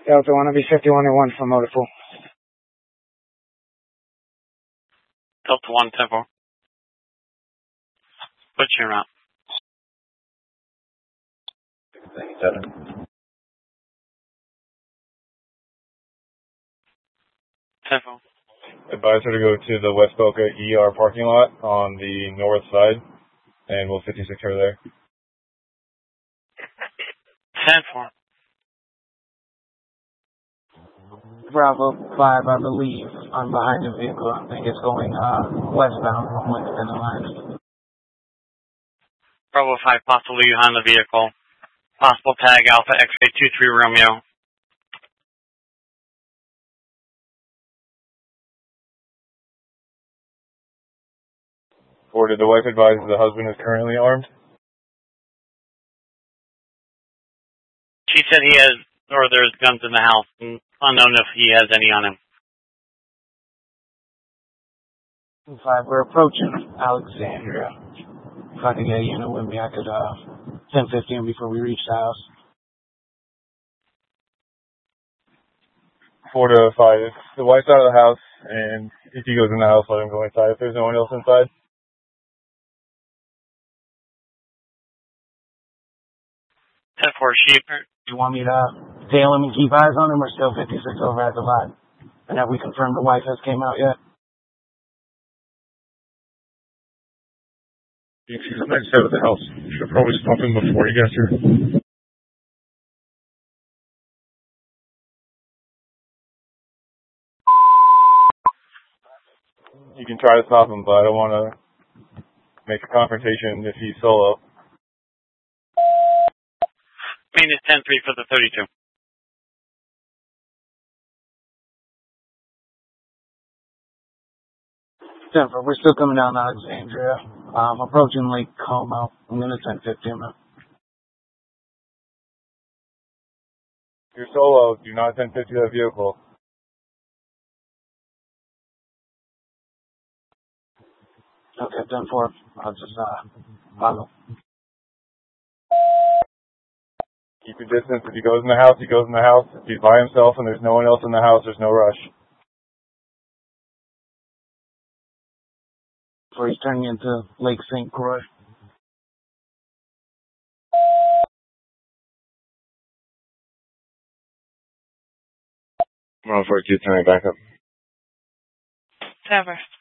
Delta 1, be 5101 for motor pool. Delta 1, 10-4. What's your route? 7. 10-4. Advise her to go to the West Boca ER parking lot on the north side, and we'll 56 her there. 10-4. Bravo 5, I believe. I'm behind the vehicle. I think it's going westbound from Winston Alliance. Bravo 5, possibly behind the vehicle. Possible tag Alpha X-ray 23 Romeo. Or did the wife advise the husband is currently armed? She said he has, or there's guns in the house. Unknown if he has any on him. 5, we're approaching Alexandria. If I could get a unit with me, I could 10:15 before we reach the house. 4 to 5. If the wife's out of the house, and if he goes in the house, let him go inside. If there's no one else inside. 10-4, sheep. You want me to tail him and keep eyes on him, or still 56 over at the lot? And have we confirmed the wife has came out yet? If he's not inside of the house, you should probably stop him before he gets here. You can try to stop him, but I don't want to make a confrontation if he's solo. Maintenance 10-3 for the 32. Denver, we're still coming down to Alexandria. Approaching Lake Como. I'm going to 10:15. If you're solo, do not 1050 that vehicle. Okay, 10-4. I'll just follow. Keep your distance. If he goes in the house, he goes in the house. If he's by himself and there's no one else in the house, there's no rush. Before he's turning into Lake St. Croix. Bravo 4, keep turning back up. Denver.